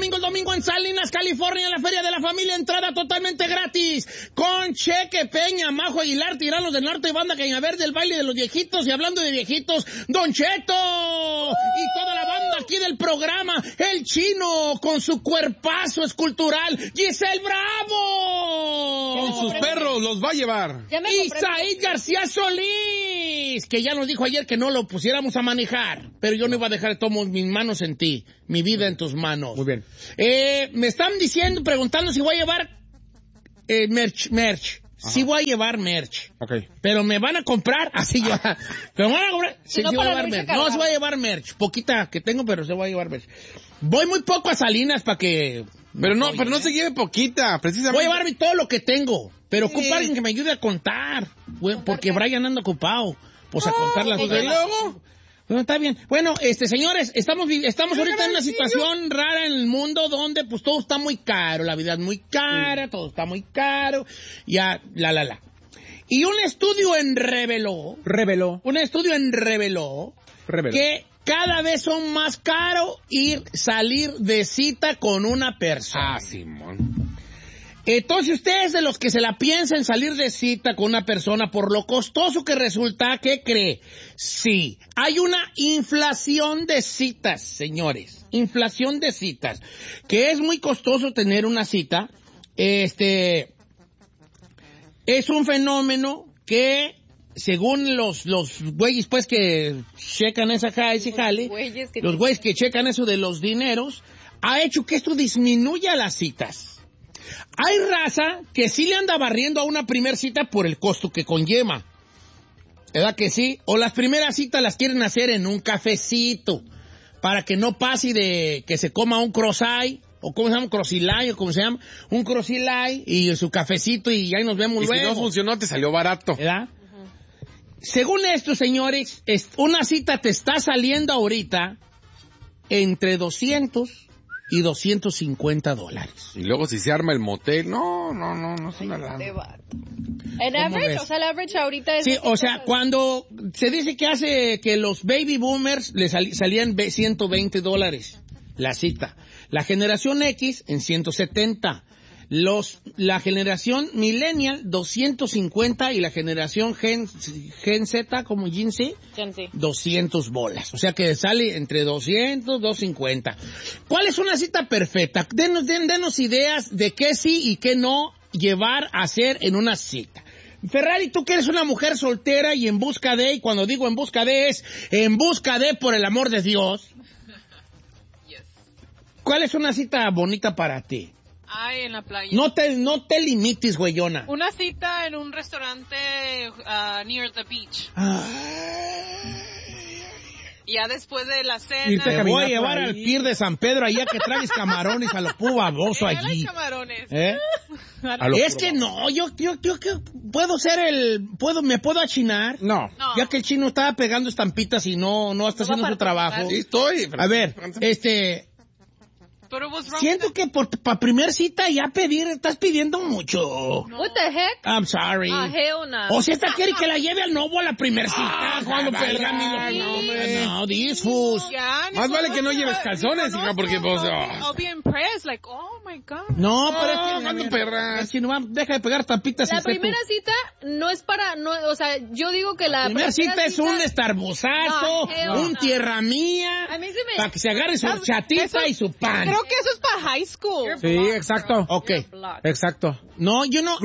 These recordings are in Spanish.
domingo en Salinas, California, en la Feria de la Familia, entrada totalmente gratis, con Cheque Peña, Majo Aguilar, Tiranos del Norte y Banda Cañaverde, el baile de los viejitos, y hablando de viejitos, Don Cheto, y toda la banda aquí del programa, el Chino, con su cuerpazo escultural, Giselle Bravo, con sus perros, los va a llevar, y Said García Solís, que ya nos dijo ayer que no lo pusiéramos a manejar, pero yo no iba a dejar, tomo mis manos en ti, mi vida en tus manos. Muy bien. Me están preguntando si voy a llevar merch. Sí voy a llevar merch. Okay. Pero me van a comprar, así yo. ¿Me van a comprar? Sí, sí voy a llevar merch. No, se voy a llevar merch. Poquita que tengo, pero se voy a llevar merch. Voy muy poco a Salinas para que... Pero no se lleve poquita, precisamente. Voy a llevarme todo lo que tengo, pero ocupa alguien que me ayude a contar, porque Brian anda ocupado. Pues a contar las cosas. Luego... Bueno, está bien. Bueno, señores, estamos ahorita en una situación rara en el mundo donde pues todo está muy caro, la vida es muy cara, todo está muy caro, ya, Y un estudio reveló que cada vez son más caro salir de cita con una persona. Simón. Entonces, ustedes de los que se la piensan salir de cita con una persona por lo costoso que resulta, ¿qué cree? Sí, hay una inflación de citas, señores. Inflación de citas. Que es muy costoso tener una cita. Es un fenómeno que, según los güeyes, pues, que checan ese jale, los güeyes que checan eso de los dineros, ha hecho que esto disminuya las citas. Hay raza que sí le anda barriendo a una primer cita por el costo que conlleva. ¿Verdad que sí? O las primeras citas las quieren hacer en un cafecito, para que no pase de que se coma un croissant, o ¿cómo se llama? Un crocilay, o ¿cómo se llama? Un crocilay y su cafecito y ahí nos vemos luego. Y si no funcionó, te salió barato. ¿Verdad? Según esto, señores, una cita te está saliendo ahorita entre 200 y $250. Y luego si se arma el motel, no es una lana. En average, o sea, el average ahorita es... Sí, o sea, cuando se dice que los baby boomers le salían $120 la cita. La generación X en 170. La generación millennial 250 y la generación Gen Z como Gen Z 200 bolas. O sea que sale entre 200, 250. ¿Cuál es una cita perfecta? Denos ideas de qué sí y qué no llevar a hacer en una cita. Ferrari, tú que eres una mujer soltera y en busca de, y cuando digo en busca de es en busca de por el amor de Dios. ¿Cuál es una cita bonita para ti? Ay, en la playa. No te limites, güeyona. Una cita en un restaurante near the beach. Y ya después de la cena... Te voy a llevar al pier de San Pedro, allá que traes camarones a lo puro baboso allí. Camarones. Es que no, yo puedo me puedo achinar. No. Ya que el chino estaba pegando estampitas y no está haciendo su trabajo. Sí, estoy. A ver, siento que para primer cita ya estás pidiendo mucho. What the heck? I'm sorry. Hell no. O si esta quiere que la lleve al Novo a la primer cita. ¿Cuándo No, disfus. Más vale que no lleves calzones, hija, porque pues... I'll be impressed, like, oh my God. No, pero es que... ¿cuándo, perra? Deja de pegar tapitas. La primera cita no es para... o sea, yo digo que la primera cita es un estarbozazo, un tierra mía, a mí sí me... para que se agarre su chatita y su pan. Creo que eso es para high school. Sí, exacto. Ok. Exacto. No, yo no...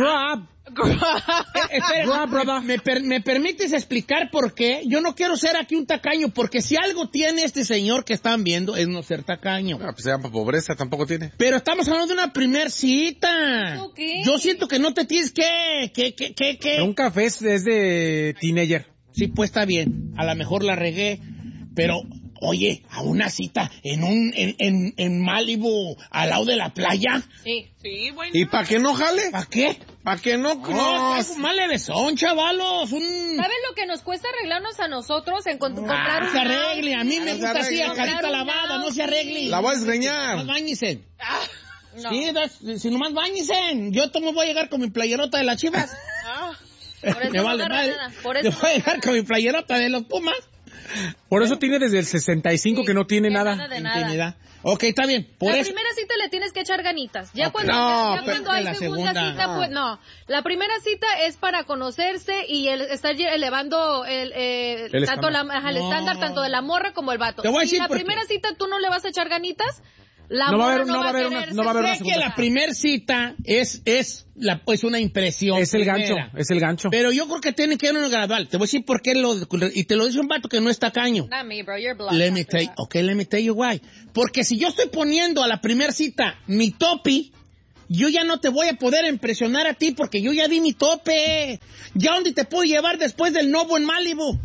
Espera, ¿me permites explicar por qué? Yo no quiero ser aquí un tacaño, porque si algo tiene este señor que están viendo es no ser tacaño. Pues se llama pobreza, tampoco tiene. Pero estamos hablando de una primer cita. Okay. Yo siento que no te tienes que... Pero un café es de teenager. Sí, pues está bien. A lo mejor la regué, pero... Oye, a una cita en Malibu, al lado de la playa. Sí, bueno. ¿Y para que no jale? ¿Para qué? ¿Para que no? No, más levesón, chavalos. ¿Sabes lo que nos cuesta arreglarnos a nosotros en comprar un... se arregle, a mí me gusta así, a carita lavada, no se arregle. La voy a desgreñar. Nomás báñese. No. Sí, si nomás báñese. Yo me voy a llegar con mi playerota de las Chivas. Por eso me no vale agarra madre. nada. Por eso Yo voy a llegar con mi playerota de los Pumas. Por eso tiene desde el 65 que no tiene nada. de nada. Intimidad. Ok, está bien. Por La eso. primera cita le tienes que echar ganitas. Ya Ok. cuando, No, ya pero cuando hay la segunda segunda, cita, no. pues no. La primera cita es para conocerse y estar elevando el estándar tanto de la morra como el vato. Te voy a Si decir la por qué. primera cita tú no le vas a echar ganitas, la No va a morra haber- no va a haber una- querer no va a haber una ser- Sé que la primera cita es una impresión. Es el gancho, primera. es el gancho. Pero yo creo que tiene que haber uno gradual. Te voy a decir por qué y te lo dice un vato que no es tacaño. Not me, bro, you're blocked. Let me tell you why. Porque si yo estoy poniendo a la primera cita mi topi, yo ya no te voy a poder impresionar a ti porque yo ya di mi tope. ¿Ya dónde te puedo llevar después del Novo en Malibu?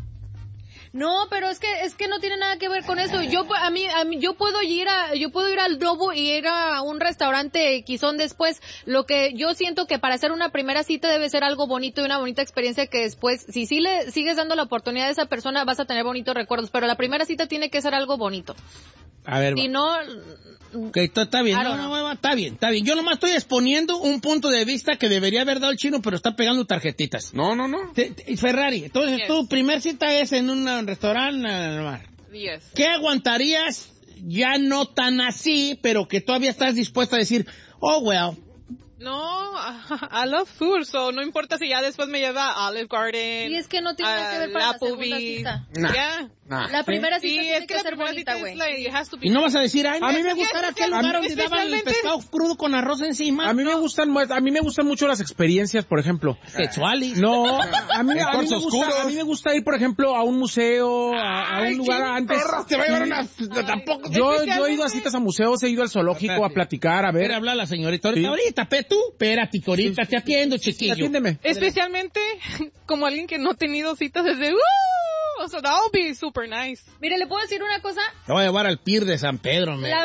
No, pero es que no tiene nada que ver con eso. Yo puedo ir al Globo y ir a un restaurante quizón después. Lo que yo siento que para hacer una primera cita debe ser algo bonito y una bonita experiencia que después, si sí le sigues dando la oportunidad a esa persona, vas a tener bonitos recuerdos. Pero la primera cita tiene que ser algo bonito. A ver, Si no, que está bien, I don't no, está bien. Yo nomás estoy exponiendo un punto de vista que debería haber dado el chino, pero está pegando tarjetitas. No. Ferrari, entonces Yes. tu primer cita es en un restaurante. Yes. ¿Qué aguantarías ya no tan así, pero que todavía estás dispuesta a decir, oh, well? No, I love food, so no importa si ya después me lleva a Olive Garden. y es que no tiene nada que ver para la segunda Applebee's. cita. Nah. Yeah. La primera Sí, cita es tiene que que la ser primera bonita, cita güey. es like, it has to be. Y no vas a decir, ay, A mí me gustar gusta- aquel lugar donde daban el especialmente- pescado crudo con arroz encima. A mí me gustan mucho las experiencias, por ejemplo. Sexuales. No, a mí cuartos oscuros. me gusta ir, por ejemplo, a un museo, a un lugar antes. Te va a llevar una... Tampoco... Yo he ido a citas a museos, he ido al zoológico a platicar, a Quiere ver. hablar la señorita Sí. ahorita, tú, espérate, que ahorita te atiendo, chiquillo. Atiéndeme. Especialmente como alguien que no ha tenido citas desde... So that would be super nice. Mire, ¿le puedo decir una cosa? Te voy a llevar al pier de San Pedro, La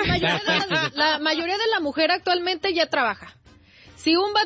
mayoría de la mujer actualmente ya trabaja. Si un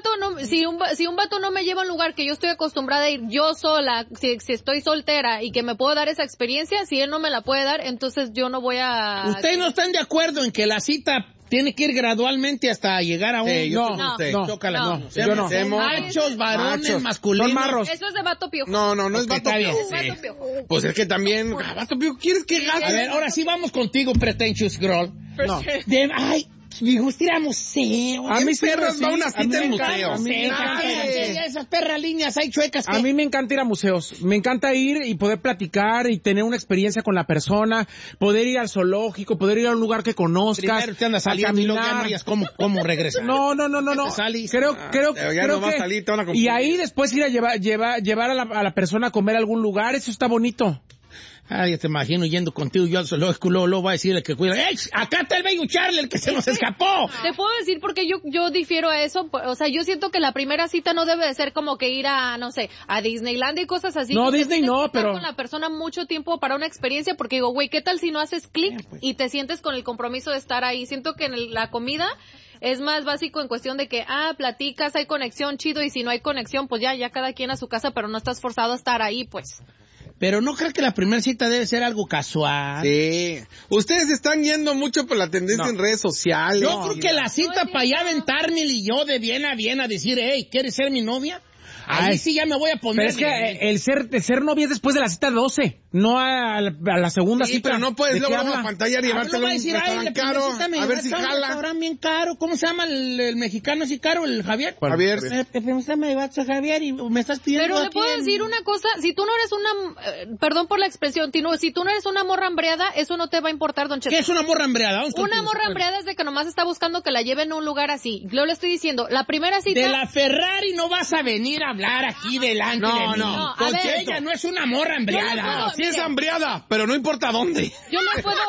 vato no me lleva a un lugar que yo estoy acostumbrada a ir yo sola, si estoy soltera y que me puedo dar esa experiencia, si él no me la puede dar, entonces yo no voy a... ¿Ustedes no están de acuerdo en que la cita tiene que ir gradualmente hasta llegar a un... Sí, yo No, sé. no, Chócala, no. Yo no. Machos, varones, Machos. masculinos. Son marros. Eso es de vato piojo. No es Ok, vato está bien. piojo. Es vato piojo. Pues es que también... Vato piojo, ¿quieres que gaste? A ver, ahora sí vamos contigo, pretentious girl. No. Ay, me gusta ir a museo. A mí sí, perras sí, va a una a mí cita me en encanta, museo? a mí me encanta. Esas perras líneas hay chuecas que... A mí me encanta ir a museos, me encanta ir y poder platicar y tener una experiencia con la persona, poder ir al zoológico, poder ir a un lugar que conozcas. Primero te andas a saliendo y luego ya no caminar. hayas cómo regresar. No. Te salís. Creo ya no va a que... salir, te van a y confundir. ahí después ir a llevar a la persona a comer a algún lugar, eso está bonito. Ay, ya te imagino yendo contigo yo al zoológico, luego va a decirle que cuida. ¡Ey! Acá está el Baby Charlie, el que se nos escapó. Te puedo decir porque yo difiero a eso, o sea, yo siento que la primera cita no debe de ser como que ir a, no sé, a Disneyland y cosas así. No, Como que Disney tienes no, que estar pero- con la persona mucho tiempo para una experiencia, porque digo, güey, ¿qué tal si no haces clic y te sientes con el compromiso de estar ahí? Siento que en la comida es más básico en cuestión de que, platicas, hay conexión, chido, y si no hay conexión, pues ya cada quien a su casa, pero no estás forzado a estar ahí, pues. Pero no creo que la primera cita debe ser algo casual. Sí. Ustedes están yendo mucho por la tendencia en redes sociales. Yo creo que la cita No, para allá no. aventarme y yo de bien a decir, hey, ¿quieres ser mi novia? Ahí Ay, sí ya me voy a poner. Pero es que el ser novia es después de la cita 12, no a la segunda Sí, cita. pero no puedes ¿De qué luego habla? a pantallar y Ah, pero llevártelo va a a un decir, ay, la restaurante primera caro, cita me a ver si llevaste a un jala. restaurante bien caro. ¿Cómo se llama el mexicano así caro, el Javier? Javier. La primera cita me llevaste a Javier y me estás pidiendo Pero le aquí puedo en- decir una cosa, si tú no eres perdón por la expresión, Tino, si tú no eres una morra hambreada, eso no te va a importar, don Cheto. ¿Qué es una morra hambreada? Vamos Una contigo. morra hambreada es de que nomás está buscando que la lleven a un lugar así. Yo le estoy diciendo, la primera cita... De la Ferrari no vas a venir a hablar aquí delante No, de mí. no. No, a Porque ver. ella no es una morra Yo no hambreada. puedo- Sí es mire. hambriada, pero no importa dónde. Yo le puedo...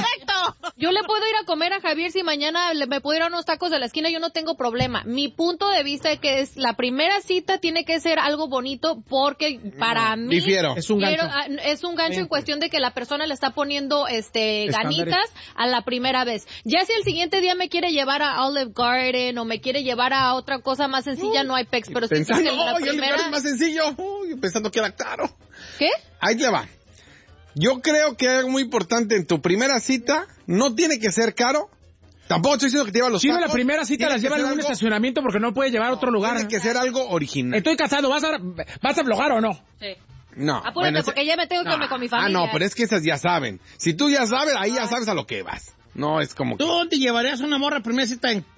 Yo le puedo ir a comer a Javier si mañana me puedo ir a unos tacos de la esquina, yo no tengo problema. Mi punto de vista es que la primera cita tiene que ser algo bonito porque para mí... Difiero. Es un gancho. Es un gancho en cuestión de que la persona le está poniendo Estándares. ganitas a la primera vez. Ya si el siguiente día me quiere llevar a Olive Garden o me quiere llevar a otra cosa más sencilla, no hay pex. Pero siento Pensando, que la el lugar primera... es más sencillo. Uy, pensando que era caro. ¿Qué? Ahí te va. Yo creo que algo muy importante en tu primera cita no tiene que ser caro. Tampoco estoy diciendo que te lleva a los Si no, tacos. la primera cita Tiene las que lleva ser en un algo- estacionamiento porque no puede llevar a otro lugar. Tiene que ser algo original. Estoy casado, ¿vas a aflojar o no? Sí. No. Apúrate, bueno, porque ya me tengo que irme con mi familia. no, pero es que esas ya saben. Si tú ya sabes, ahí ya sabes a lo que vas. No, es como que... ¿Tú te llevarías una morra primera cita en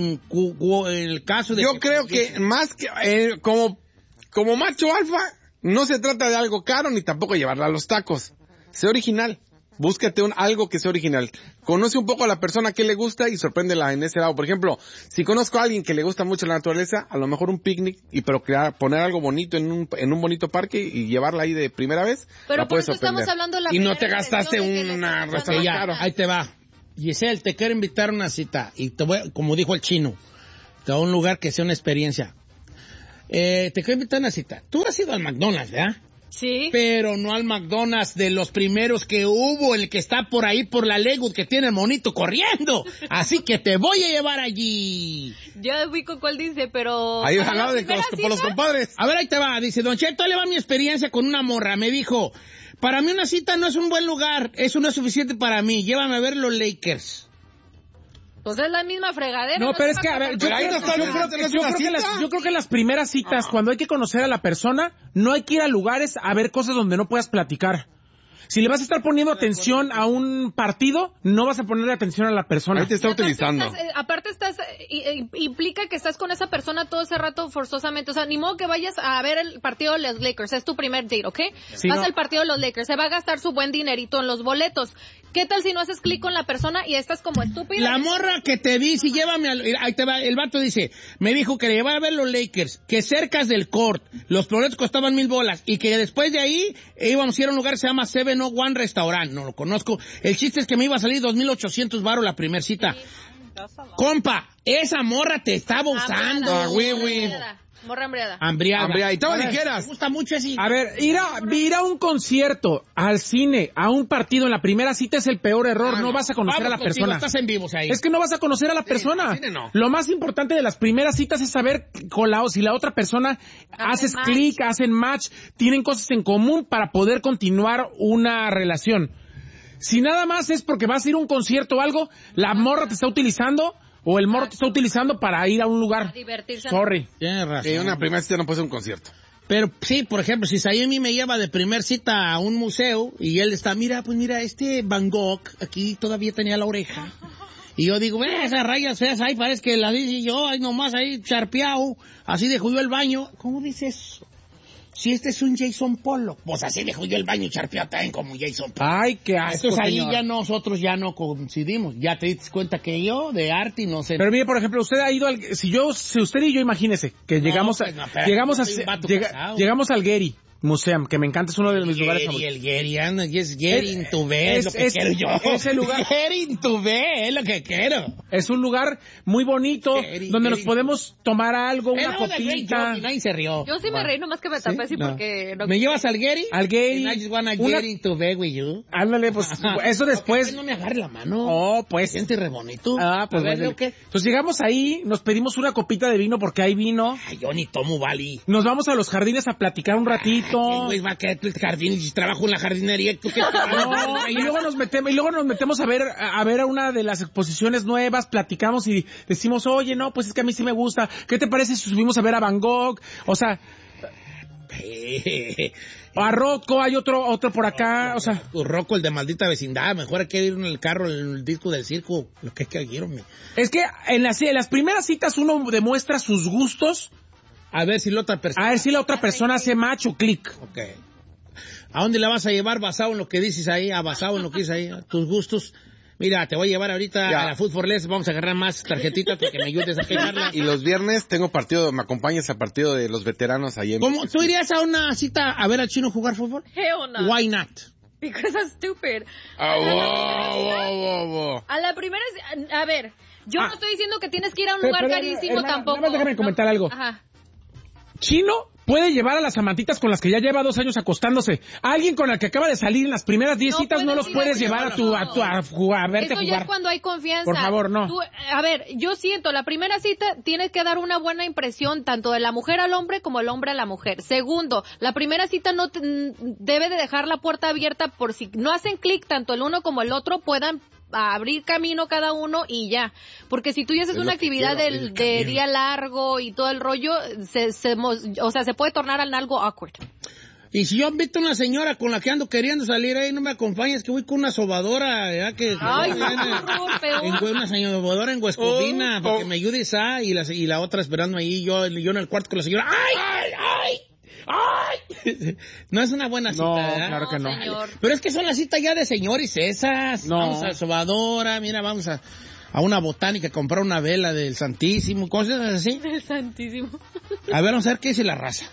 el caso de... Yo creo que más que... como macho alfa, no se trata de algo caro ni tampoco llevarla a los tacos. Sé original. Búscate algo que sea original. Conoce un poco a la persona que le gusta y sorpréndela en ese lado. Por ejemplo, si conozco a alguien que le gusta mucho la naturaleza, a lo mejor un picnic, pero poner algo bonito en un bonito parque y llevarla ahí de primera vez, Pero la por puedes eso sorprender. estamos hablando de la Y no te primera gastaste impresión de que le una estás restaurante dando caro. la- Ahí te va. Giselle, te quiero invitar a una cita. Y te voy, como dijo el chino, te voy a un lugar que sea una experiencia. Te quiero invitar a una cita. Tú has ido al McDonald's, ¿verdad? Sí. Pero no al McDonald's de los primeros que hubo, el que está por ahí por la Lakewood, que tiene el monito corriendo. Así que te voy a llevar allí. Ya ubico cuál dice, pero... Ahí ¿para al la lado de primera por los cita? compadres. A ver, ahí te va. Dice, Don Cheto, le va mi experiencia con una morra. Me dijo, para mí una cita no es un buen lugar. Eso no es suficiente para mí. Llévame a ver los Lakers. Pues es la misma fregadera. No, pero es se que, va a ver, Pero ahí no está- yo creo que en las primeras citas, cuando hay que conocer a la persona, no hay que ir a lugares a ver cosas donde no puedas platicar. Si le vas a estar poniendo atención a un partido, no vas a ponerle atención a la persona. Ahí te está Y aparte utilizando. aparte implica que estás con esa persona todo ese rato forzosamente. O sea, ni modo que vayas a ver el partido de los Lakers. Es tu primer date, ¿ok? Sí, Vas no. al partido de los Lakers. Se va a gastar su buen dinerito en los boletos. ¿Qué tal si no haces clic con la persona y estás como estúpida? La morra que te dice, llévame al... Ahí te va, el vato dice, me dijo que le llevara a ver los Lakers, que cercas del court, los boletos costaban $1,000 y que después de ahí íbamos a ir a un lugar que se llama 701 Restaurant. No lo conozco. El chiste es que me iba a salir $2,800 la primer cita. Compa, esa morra te estaba usando. Ah, güey, güey. Morra hambriada. Hambriada. Hambriada. Y estaba A ver, ligeras. Me gusta mucho ese... A ver, ir a un concierto, al cine, a un partido en la primera cita es el peor error. No vas a conocer a la Vamos contigo, persona. Estás en vivos ahí. Es que no vas a conocer a la persona. cine no. Lo más importante de las primeras citas es saber si la otra persona haces match. clic, hacen match, tienen cosas en común para poder continuar una relación. Si nada más es porque vas a ir a un concierto o algo, la morra te está utilizando o el morro te está utilizando para ir a un lugar. A divertirse. Sorry. Tienes razón. Una primera cita no puede ser un concierto. Pero sí, por ejemplo, si Sayemi me lleva de primer cita a un museo y él está, mira, este Van Gogh aquí todavía tenía la oreja. Y yo digo, esas rayas feas ahí parece que las hice yo, ahí nomás ahí charpeado, así dejo yo el baño. ¿Cómo dices eso? Si este es un Jason Pollock, pues así dejo yo el baño charpeado también como Jason Pollock. Ay, qué asco, Entonces ahí señor. ya nosotros ya no coincidimos. Ya te diste cuenta que yo de arte no sé. Pero mire, por ejemplo, usted ha ido si usted y yo, imagínese que llegamos pues no, espérate, yo soy un vato casado. llegamos al Getty Museum, que me encanta, es uno de mis lugares favoritos. El Gary, anda, yes, getting to bed, es lo que quiero yo. Ese lugar. Getting to bed, es lo que quiero. Es un lugar muy bonito, donde nos podemos tomar algo, una copita. Nadie se rió. Yo sí me reí, nomás que me tapé así porque... No... ¿Me llevas al Gary? Al Getty. And I just wanna get into bed with you. Ándale, pues, eso después. No me agarre la mano. Oh, pues. Siente re bonito. Ah, pues A ver, bueno. ¿qué? Entonces llegamos ahí, nos pedimos una copita de vino porque hay vino. Ay, yo ni tomo Bali. Nos vamos a los jardines a platicar un ratito. Ay, güey, va a quedar el jardín y trabajo en la jardinería. ¿Tú qué? No, y luego nos metemos a ver una de las exposiciones nuevas, platicamos y decimos, oye, no, pues es que a mí sí me gusta. ¿Qué te parece si subimos a ver a Van Gogh? O sea, a Rocco, hay otro por acá, o sea. Rocco, el de maldita vecindad. Mejor hay que ir en el carro, el disco del circo. Lo que es que quiero. Es que en las primeras citas uno demuestra sus gustos. A ver si la otra persona. A ver si la otra persona hace match o clic. Ok. ¿A dónde la vas a llevar basado en lo que dices ahí? Basado en lo que dices ahí, tus gustos. Mira, te voy a llevar ahorita a la Food for Less. Vamos a agarrar más tarjetitas para que me ayudes a pegarla. Y los viernes tengo partido, me acompañas al partido de los veteranos ahí en... ¿Cómo? ¿Tú irías a una cita a ver al chino jugar fútbol? Hell no. Why not? Because I'm stupid. wow. A la primera... A ver, yo no estoy diciendo que tienes que ir a un lugar carísimo hermana, tampoco. nada más déjame comentar algo. Ajá. Chino puede llevar a las amantitas con las que ya lleva 2 años acostándose. A alguien con el que acaba de salir en las primeras 10 citas no los puedes llevar a verte Eso ya jugar. es cuando hay confianza. Por favor, no. A ver, yo siento, la primera cita tienes que dar una buena impresión tanto de la mujer al hombre como el hombre a la mujer. Segundo, la primera cita no debe de dejar la puerta abierta por si no hacen clic tanto el uno como el otro puedan abrir camino cada uno y ya. Porque si tú ya haces una actividad de día largo y todo el rollo, se puede tornar en algo awkward. Y si yo invito a una señora con la que ando queriendo salir ahí, no me acompañas, que voy con una sobadora, ¿verdad? Ay, peor. Una sobadora en Huescovina, para que me ayude esa, y la otra esperando ahí, yo en el cuarto con la señora. ¡Ay! No es una buena cita, No, ¿verdad? claro que no. Señor. Pero es que son las citas ya de señores esas. No. Vamos a la sobadora, mira, vamos a una botánica a comprar una vela del Santísimo, cosas así. El santísimo. A ver, vamos a ver qué dice la raza.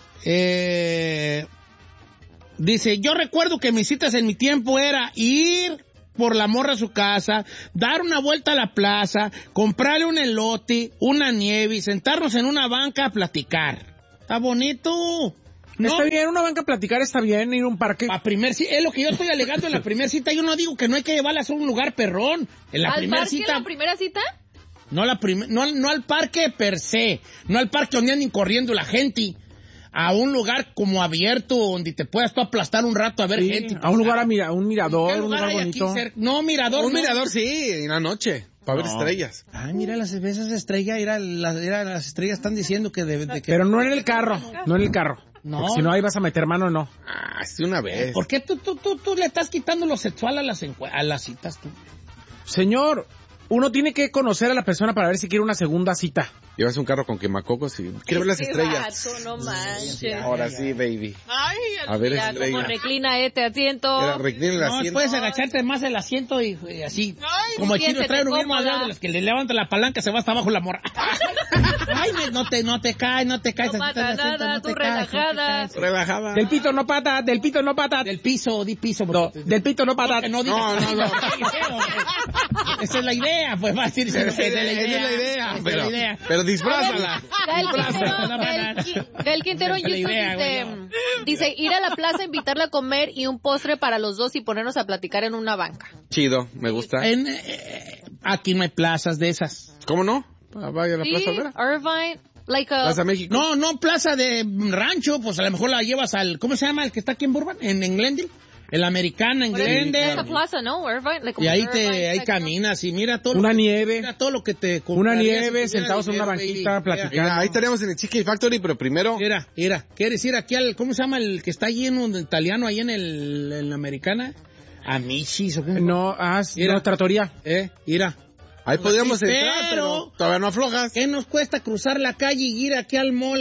Dice, yo recuerdo que mis citas en mi tiempo era ir por la morra a su casa, dar una vuelta a la plaza, comprarle un elote, una nieve y sentarnos en una banca a platicar. Está bonito. ¿No? Está bien, una banca a platicar, está bien, ir a un parque. Es lo que yo estoy alegando en la primera cita. Yo no digo que no hay que llevarlas a un lugar perrón. En la ¿Al primera parque cita. en la primera cita? No al parque per se. No al parque donde anden corriendo la gente. A un lugar como abierto donde te puedas tú aplastar un rato a ver Sí, gente. a un lugar, un mirador, ¿Qué un lugar lugar hay aquí bonito. No, mirador. Un no. mirador, sí, en la noche, para ver No. estrellas. Ay, mira esas estrellas. Las estrellas están diciendo que de que... Pero no en el carro, no en el carro. No. Porque si no, ahí vas a meter mano, no. Ah, sí, una vez. ¿Por qué tú le estás quitando lo sexual a las citas tú? Señor, uno tiene que conocer a la persona para ver si quiere una segunda cita. Llevas un carro con quemacocos y quiero ver las Qué estrellas. vato, no manches. Ahora sí, baby. Ay, A ver Ya, como estrellas. reclina este asiento. Mira, reclina el No, asiento. puedes agacharte más el asiento y así. Ay, como el chino siéntete trae un mismo cómoda. avión de las que le levanta la palanca, se va hasta abajo la morra. Ay, no te caes. No pasa nada, tú relajada. Relajada. Del pito no pata, del pito no pata. Del piso, di piso. No, del pito no pata. No, digas. No. Esa es la idea, pues va a decir. Esa es la idea. Pero disfrázala. Del Quintero en Esa es la YouTube idea, dice, ir a la plaza, invitarla a comer y un postre para los dos y ponernos a platicar en una banca. Chido, me gusta. Aquí no hay plazas de esas. ¿Cómo no? Vaya a la Sí, Plaza Vera. Irvine, like a... Plaza México. No, plaza de rancho, pues a lo mejor la llevas al, ¿cómo se llama? El que está aquí en Burbank, en Glendale. El Americana en Glendale. Esa plaza, ¿no? Irvine, like Y ahí Irvine, ahí like- caminas y mira todo. Una nieve. Mira todo lo que te Una comprarías nieve, si tuvieras sentados en una dinero, banquita, baby. platicando. Mira, ahí estaríamos en el Cheesecake Factory, pero primero... Mira, ¿quieres ir aquí al, ¿cómo se llama el que está allí en un italiano, ahí en la Americana? Amichis o cómo. No, Mira. no, tratoría. Mira. Ahí podríamos Pero- entrar, pero todavía no aflojas. ¿Qué nos cuesta cruzar la calle y ir aquí al mall,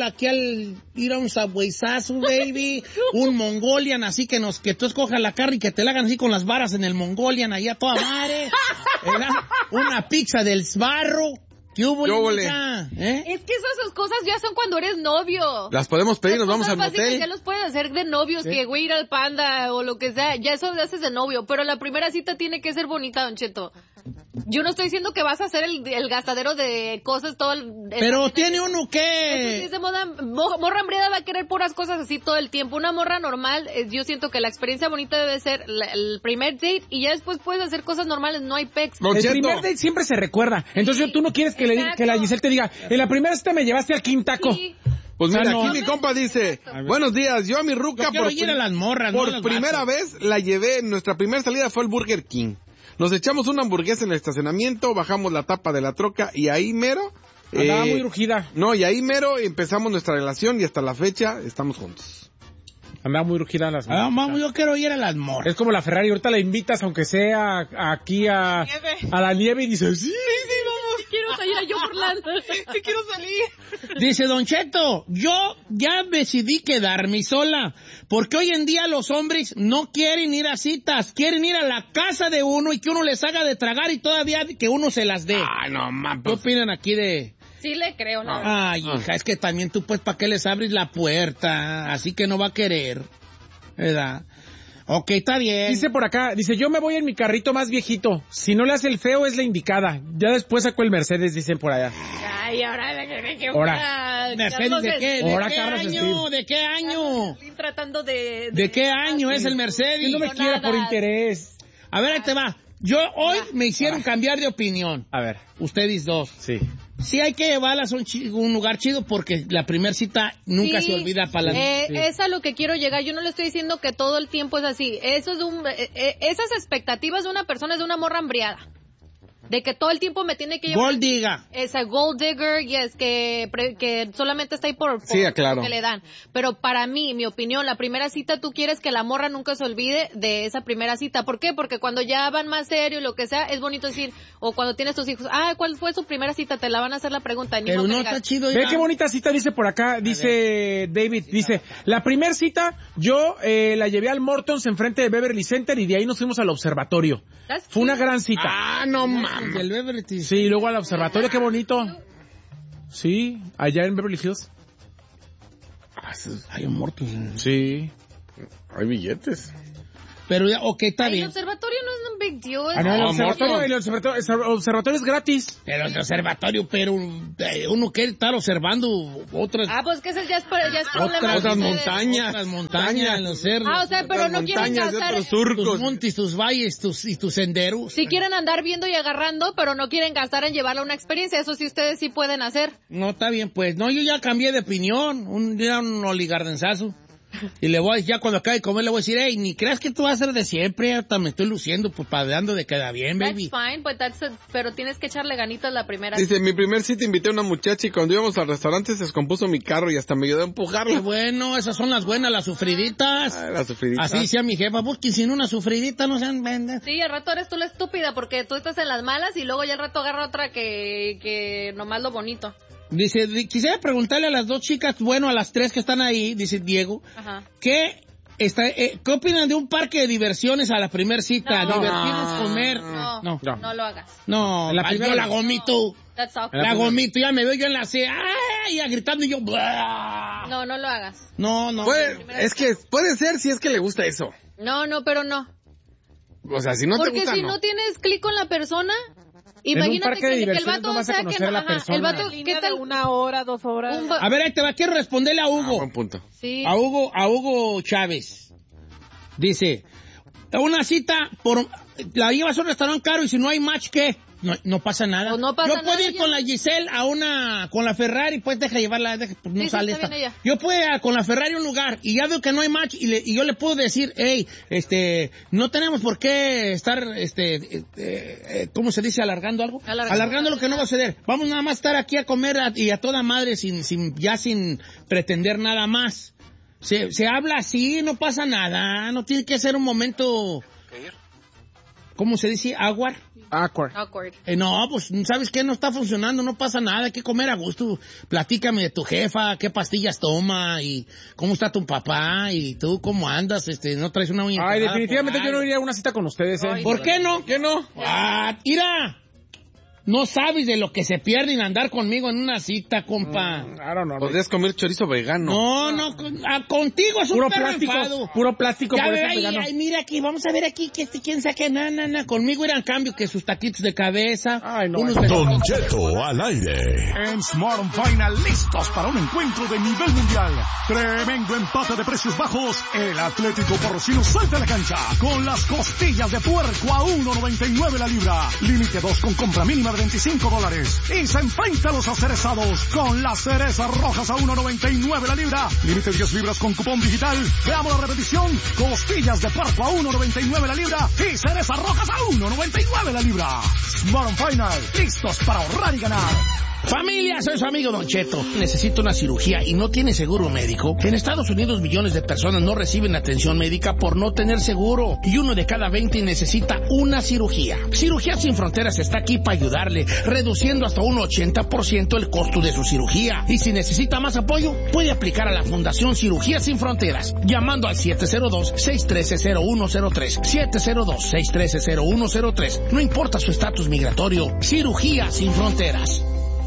ir a un Subwayzazo, baby? Un Mongolian, así que tú escojas la carne y que te la hagan así con las varas en el Mongolian, allá toda madre. ¿Verdad? Una pizza del Sbarro. ¿Qué hubo, ¿Qué hubole? hija? Es que esas cosas ya son cuando eres novio. Las podemos pedir, nos vamos al Cosas básicas motel. Ya los puedes hacer de novios, que güey ir al Panda o lo que sea, ya eso lo haces de novio, pero la primera cita tiene que ser bonita, Don Cheto. Yo no estoy diciendo que vas a hacer el gastadero de cosas todo el... Pero tiene uno Eso sí que... es de moda, morra hambriada va a querer puras cosas así todo el tiempo. Una morra normal, yo siento que la experiencia bonita debe ser el primer date y ya después puedes hacer cosas normales, no hay pecs. Don El Cheto. primer date siempre se recuerda. Entonces Sí, tú no quieres que exacto. la Giselle te diga, en la primera cita me llevaste al Quintaco. Sí. Pues O sea, mira, no. aquí mi compa dice, buenos días, yo a mi ruca Yo quiero ir a las morras, no a por los primera vatos. vez la llevé, nuestra primera salida fue el Burger King. Nos echamos una hamburguesa en el estacionamiento, bajamos la tapa de la troca y ahí mero... Andaba muy rugida. No, y ahí mero empezamos nuestra relación y hasta la fecha estamos juntos. Andaba muy rugida las Ah, mamá, yo quiero ir a las morras. Es como la Ferrari, ahorita la invitas, aunque sea aquí a la nieve y dices, sí. Quiero salir a yo por Sí quiero salir. Dice Don Cheto, yo ya decidí quedarme sola, porque hoy en día los hombres no quieren ir a citas, quieren ir a la casa de uno y que uno les haga de tragar y todavía que uno se las dé. Ay, no, man. ¿Qué opinan aquí de...? Sí le creo, la verdad. Ay, hija, es que también tú, pues, ¿para qué les abres la puerta? Así que no va a querer, ¿verdad? Ok, está bien. Dice por acá, dice, yo me voy en mi carrito más viejito. Si no le hace el feo, es la indicada. Ya después sacó el Mercedes, dicen por allá. Ay, ahora que Ahora. ¿Mercedes de qué? ¿De Ahora qué Carlos año? Slim. ¿De qué año? Estoy tratando de... ¿De qué año es el Mercedes? Que no me quiera por interés. A ver, ahí te va. Yo hoy me hicieron cambiar de opinión. A ver, Ustedes dos. sí. Sí hay que llevarlas a un lugar chido porque la primera cita nunca Sí, se olvida para las... Es a lo que quiero llegar. Yo no le estoy diciendo que todo el tiempo es así. Eso es esas expectativas de una persona es de una morra hambriada. de que todo el tiempo me tiene que llevar. Gold digger. Esa gold digger, yes, que solamente está ahí por Sí, claro. lo que le dan. Pero para mí, mi opinión, la primera cita tú quieres que la morra nunca se olvide de esa primera cita. ¿Por qué? Porque cuando ya van más serio y lo que sea, es bonito decir, o cuando tienes tus hijos, ¿cuál fue su primera cita? Te la van a hacer la pregunta. Ni Pero modo que no digas, está chido. Ve ya. qué bonita cita dice por acá, dice David, dice, la primer cita yo la llevé al Mortons enfrente de Beverly Center y de ahí nos fuimos al observatorio. That's Fue una cute. gran cita. Ah, no mames. Del Beverly. Sí, luego al observatorio, qué bonito. Sí, allá en Beverly Hills. Hay un muerto. Sí. Hay billetes. Pero ya, ok, está El bien. observatorio no es un big deal. Ah, no, el Mortons. observatorio es gratis. Pero el observatorio, pero uno quiere estar observando otras, Pues que ese ya es problema de otras ustedes. montañas. otras montañas, los cerros. O sea, pero no quieren montañas de gastar. otros tus surcos. montes, tus valles, tus senderos. Si quieren andar viendo y agarrando, pero no quieren gastar en llevarle una experiencia. Eso sí ustedes sí pueden hacer. No, está bien, pues. No, yo ya cambié de opinión. Un día un oligardenzazo. Y le voy, ya cuando acabe de comer, le voy a decir, hey, ni creas que tú vas a ser de siempre. Hasta me estoy luciendo, pues, padeando de queda bien, baby. That's fine, pero tienes que echarle ganitas la primera. Dice, mi primer cita invité a una muchacha y cuando íbamos al restaurante se descompuso mi carro y hasta me ayudó a Qué empujarla. bueno, esas son las buenas, las sufriditas. Ah, la sufridita. Así decía mi jefa, busquen sin una sufridita, no sean vendas. Sí, al rato eres tú la estúpida porque tú estás en las malas y luego ya al rato agarra otra que nomás lo bonito. Dice, quisiera preguntarle a las dos chicas, bueno, a las tres que están ahí, dice Diego, Ajá. ¿qué opinan de un parque de diversiones a la primer cita? No. Divertirnos, comer. No lo hagas. No, La yo primera- la gomito. That's awkward. La gomito, ya me veo yo en la C, ¡ay! Ya gritando y yo, ¡blah! No lo hagas. No. Es que puede ser si es que le gusta eso. No, pero no. O sea, si no te Porque gusta, si no. no tienes clic con la persona, un imagínate parque de que el diversiones vato no vas a sea que conocer no, a la ajá, persona. el vato, Una ¿qué línea tal? de 1 hora, 2 horas. A ver, ahí te va, quiero responderle a Hugo. Buen punto. Sí. A Hugo Chávez. Dice, una cita la llevas a un restaurante caro y si no hay match, ¿qué? No pasa nada. Pues no pasa yo puedo nada, ir con la Giselle con la Ferrari, pues deja llevarla, pues no Sí, sale está esta. bien ella. Yo puedo ir con la Ferrari a un lugar y ya veo que no hay match y yo le puedo decir, hey, no tenemos por qué estar, ¿cómo se dice? Alargando algo. Alargando lo que no va a suceder. Vamos nada más a estar aquí a comer y a toda madre sin pretender nada más. Se habla así, no pasa nada, no tiene que ser un momento, ¿cómo se dice? Awkward. No, pues, ¿sabes qué? No está funcionando, no pasa nada, hay que comer a gusto. Platícame de tu jefa, qué pastillas toma y cómo está tu papá y tú cómo andas, no traes una uña. Ay, enterrada definitivamente por yo no algo. iría a una cita con ustedes, ¿eh? ¿Por qué no? ¿Qué no? Mira, no sabes de lo que se pierde en andar conmigo en una cita, compa. I don't know. Podrías comer chorizo vegano. No, contigo es un Puro perro plástico, enfado. puro plástico, Ya por ve, eso ay, vegano. ay, mira aquí, vamos a ver aquí que quién saque, conmigo irán cambio que sus taquitos de cabeza, Ay, no, unos Don Cheto al aire. En Smart Final, listos para un encuentro de nivel mundial. Tremendo empate de precios bajos. El Atlético Porcino salta a la cancha con las costillas de puerco a $1.99 la libra. Límite 2 con compra mínima de $25. Y se enfrenta a los acerezados con las cerezas rojas a $1.99 la libra. Límite 10 libras con cupón digital. Veamos la repetición. Costillas de puerco a $1.99 la libra. Y cerezas rojas a $1.99 la libra. Smart Final, listos para ahorrar y ganar. Familia, soy su amigo Don Cheto. Necesito una cirugía y no tiene seguro médico. En Estados Unidos millones de personas no reciben atención médica por no tener seguro. Y 1 de cada 20 necesita una cirugía. Cirugía Sin Fronteras está aquí para ayudarle, reduciendo hasta un 80% el costo de su cirugía. Y si necesita más apoyo, puede aplicar a la Fundación Cirugía Sin Fronteras, llamando al 702-613-0103. 702-613-0103. No importa su estatus migratorio. Cirugía Sin Fronteras.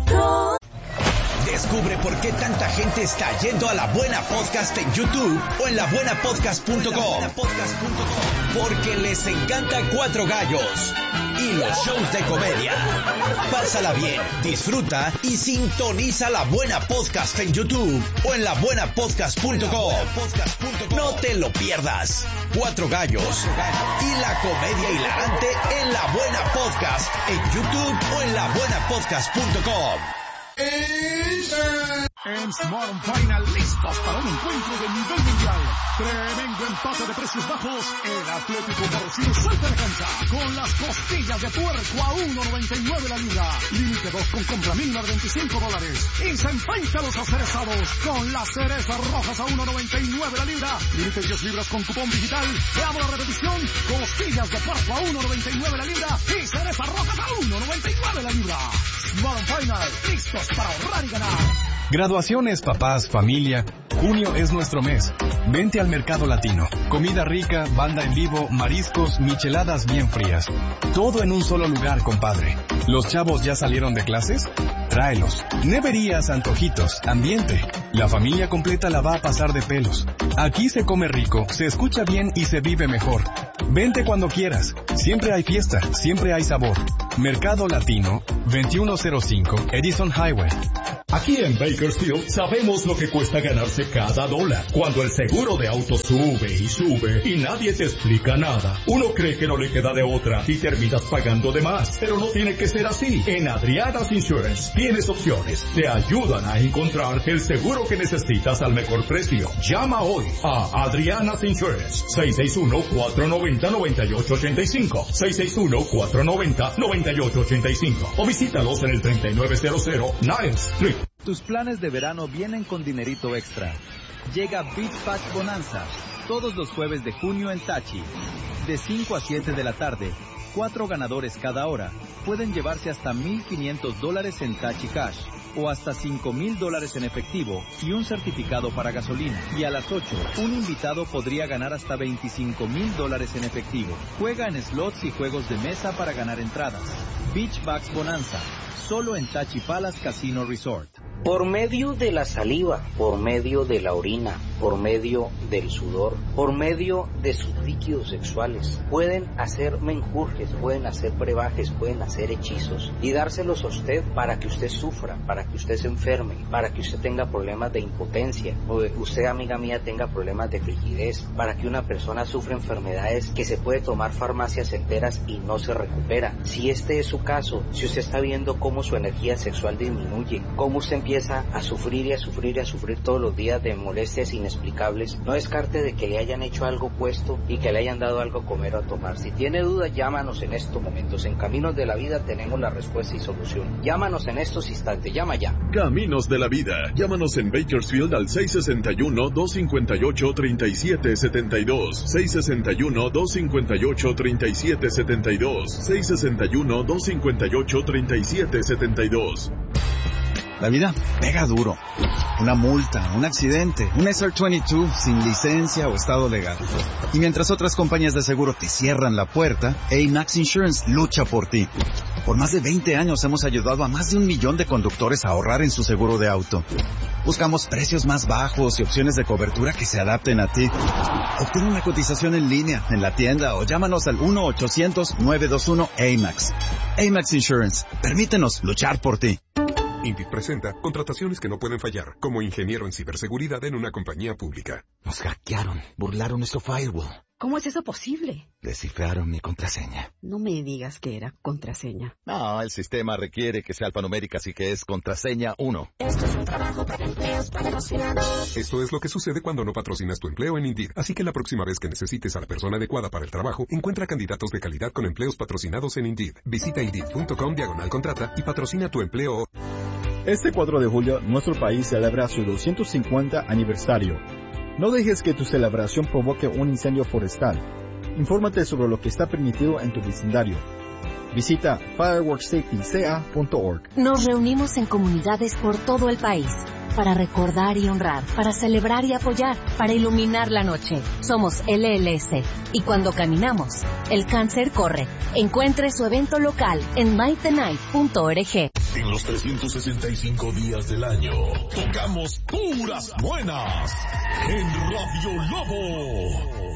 Descubre por qué tanta gente está yendo a La Buena Podcast en YouTube o en labuenapodcast.com. Porque les encanta Cuatro Gallos y los shows de comedia. Pásala bien, disfruta y sintoniza La Buena Podcast en YouTube o en labuenapodcast.com. No te lo pierdas. Cuatro Gallos y la comedia hilarante en La Buena Podcast en YouTube o en labuenapodcast.com. En Smart Final, listos para un encuentro de nivel mundial. Tremendo empate de precios bajos. El Atlético Porrocino salta de cancha con las costillas de puerco a $1.99 la libra. Límite 2 con compra mínima de $25. Y se enfrentan los acerezados con las cerezas rojas a $1.99 la libra. Límite 10 libras con cupón digital. Veamos la repetición. Costillas de puerco a $1.99 la libra. Y cerezas rojas a $1.99 la libra. Smart Final, listos para ahorrar y ganar. Graduaciones, papás, familia. Junio es nuestro mes. Vente al Mercado Latino. Comida rica, banda en vivo, mariscos, micheladas bien frías. Todo en un solo lugar, compadre. ¿Los chavos ya salieron de clases? Tráelos. Neverías, antojitos, ambiente. La familia completa la va a pasar de pelos. Aquí se come rico, se escucha bien y se vive mejor. Vente cuando quieras. Siempre hay fiesta, siempre hay sabor. Mercado Latino, 2105 Edison Highway. Aquí en Bakersfield sabemos lo que cuesta ganarse cada dólar. Cuando el seguro de auto sube y sube y nadie te explica nada, uno cree que no le queda de otra y terminas pagando de más. Pero no tiene que ser así. En Adriana's Insurance tienes opciones. Te ayudan a encontrar el seguro que necesitas al mejor precio. Llama hoy a Adriana's Insurance. 661-490-9885. 661-490-9885. O visítalos en el 3900 Niles Street. Tus planes de verano vienen con dinerito extra. Llega Beach Pack Bonanza todos los jueves de junio en Tachi. De 5 a 7 de la tarde, 4 ganadores cada hora pueden llevarse hasta $1,500 en Tachi Cash o hasta $5,000 en efectivo y un certificado para gasolina. Y a las 8, un invitado podría ganar hasta $25,000 en efectivo. Juega en slots y juegos de mesa para ganar entradas. Beach Bucks Bonanza, solo en Tachi Palace Casino Resort. Por medio de la saliva, por medio de la orina, por medio del sudor, por medio de sus líquidos sexuales, pueden hacer menjurjes, pueden hacer brebajes, pueden hacer hechizos y dárselos a usted para que usted sufra, para que usted se enferme, para que usted tenga problemas de impotencia, o usted, amiga mía, tenga problemas de frigidez, para que una persona sufra enfermedades que se puede tomar farmacias enteras y no se recupera. Si este es su caso, si usted está viendo cómo su energía sexual disminuye, cómo usted empieza a sufrir y a sufrir y a sufrir todos los días de molestias inexplicables, no descarte de que le hayan hecho algo puesto y que le hayan dado algo a comer o a tomar. Si tiene dudas, llámanos en estos momentos. En Caminos de la Vida tenemos la respuesta y solución. Llámanos en estos instantes, llama ya. Caminos de la Vida. Llámanos en Bakersfield al 661-258-3772. 661-258-3772. 661-258-3772. La vida pega duro. Una multa, un accidente, un SR22 sin licencia o estado legal. Y mientras otras compañías de seguro te cierran la puerta, AMAX Insurance lucha por ti. Por más de 20 años hemos ayudado a más de 1 millón de conductores a ahorrar en su seguro de auto. Buscamos precios más bajos y opciones de cobertura que se adapten a ti. Obtén una cotización en línea, en la tienda o llámanos al 1-800-921-AMAX. AMAX Insurance. Permítenos luchar por ti. Indeed presenta contrataciones que no pueden fallar, como ingeniero en ciberseguridad en una compañía pública. Nos hackearon, burlaron nuestro firewall. ¿Cómo es eso posible? Descifraron mi contraseña. No me digas que era contraseña. No, el sistema requiere que sea alfanumérica, así que es contraseña 1. Esto es un trabajo para empleos patrocinados. Esto es lo que sucede cuando no patrocinas tu empleo en Indeed. Así que la próxima vez que necesites a la persona adecuada para el trabajo, encuentra candidatos de calidad con empleos patrocinados en Indeed. Visita Indeed.com/contrata y patrocina tu empleo. Este 4 de julio, nuestro país celebra su 250 aniversario. No dejes que tu celebración provoque un incendio forestal. Infórmate sobre lo que está permitido en tu vecindario. Visita fireworkssafetyca.org. Nos reunimos en comunidades por todo el país para recordar y honrar, para celebrar y apoyar, para iluminar la noche. Somos LLS y cuando caminamos, el cáncer corre. Encuentre su evento local en mytenight.org. En los 365 días del año, tocamos puras buenas en Radio Lobo.